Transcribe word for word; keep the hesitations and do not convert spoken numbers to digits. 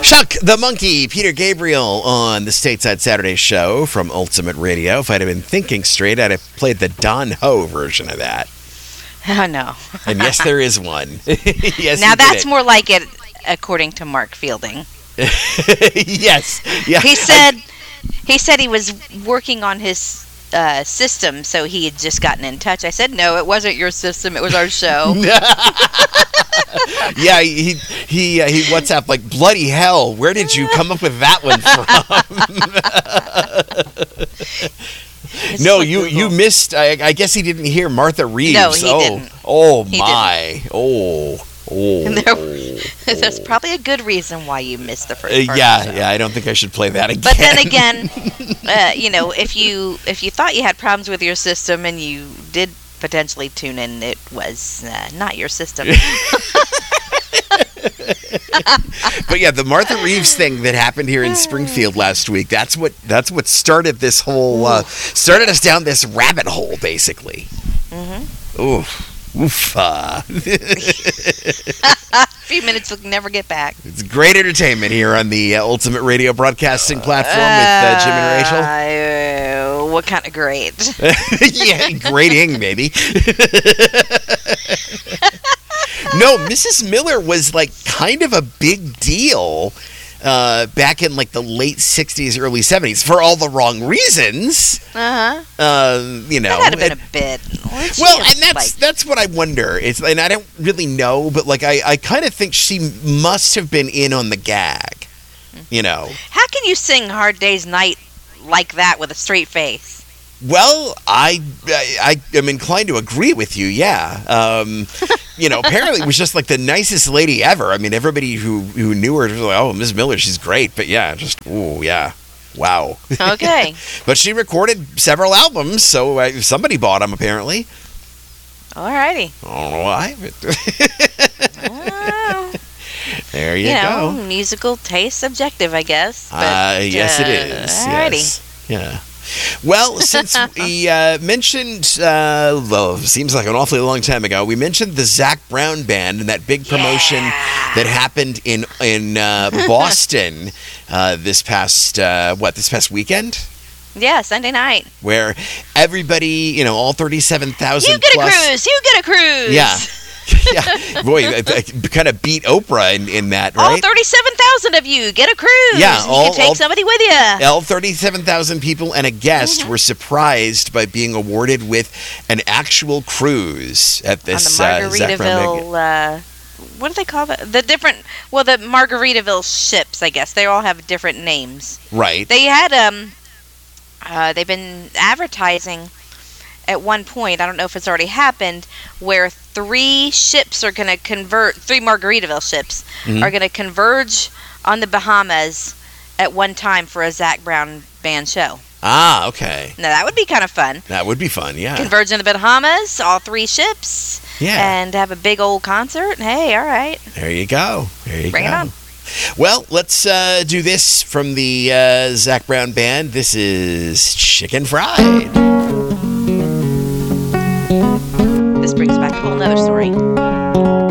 Chuck the Monkey, Peter Gabriel on the Stateside Saturday Show from Ultimate Radio. If I'd have been thinking straight, I'd have played the Don Ho version of that. Oh, no. And yes, there is one. Yes, now that's more like it, according to Mark Fielding. Yes. Yeah. He said he said he was working on his uh, system, so he had just gotten in touch. I said, no, it wasn't your system. It was our show. Yeah, he he uh, he WhatsApp like, bloody hell, where did you come up with that one from? No, like you, you missed, I, I guess he didn't hear Martha Reeves. No, he oh, didn't. Oh, he my. Didn't. Oh, oh. There, that's probably a good reason why you missed the first part. Uh, yeah, of the show. yeah, I don't think I should play that again. But then again, uh, you know, if you if you thought you had problems with your system and you did potentially tune in, it was uh, not your system. But yeah, the Martha Reeves thing that happened here in Springfield last week, that's what that's what started this whole uh, started us down this rabbit hole, basically. Mm-hmm. Oof. Oof. Uh. A few minutes we'll never get back. It's great entertainment here on the uh, Ultimate Radio Broadcasting platform with uh, Jim and Rachel. Uh, what kind of great? Yeah, grating, maybe. No, Missus Miller was like kind of a big deal uh, back in like the late sixties, early seventies for all the wrong reasons. Uh-huh. Uh, you know, that had been and, a bit. Well, and that's like, that's what I wonder. It's and I don't really know, but like I, I kind of think she must have been in on the gag. You know, how can you sing "Hard Day's Night" like that with a straight face? Well, I, I I am inclined to agree with you. Yeah, um, you know, apparently it was just like the nicest lady ever. I mean, everybody who, who knew her was like, "Oh, Miz Miller, she's great." But yeah, just ooh, yeah, wow. Okay. But she recorded several albums, so uh, somebody bought them apparently. Alrighty. I don't know why, but oh. There you, you go. know, musical taste subjective, I guess. But, uh, yes, uh, it is. Alrighty. Yes. Yeah. Well, since we uh, mentioned, uh, well, seems like an awfully long time ago, we mentioned the Zac Brown Band and that big promotion yeah. that happened in in uh, Boston uh, this past uh, what this past weekend. Yeah, Sunday night. Where everybody, you know, all thirty-seven thousand. You get plus, a cruise. You get a cruise. Yeah. Yeah, boy, I, I kind of beat Oprah in, in that, right? All thirty-seven thousand of you get a cruise. Yeah, all, you can take all, somebody with you. All thirty-seven thousand people and a guest mm-hmm. were surprised by being awarded with an actual cruise at this on the Margaritaville. Uh, uh, what do they call that? The different, well, the Margaritaville ships. I guess they all have different names. Right. They had um, uh, they've been advertising. At one point, I don't know if it's already happened, where three ships are going to convert, three Margaritaville ships mm-hmm. are going to converge on the Bahamas at one time for a Zac Brown Band show. Ah, okay. Now, that would be kind of fun. That would be fun, yeah. Converge in the Bahamas, all three ships, yeah, and have a big old concert. Hey, all right. There you go. There you Bring go. it on. Well, let's uh, do this from the uh, Zac Brown Band. This is Chicken Fried. This brings back a whole nother story.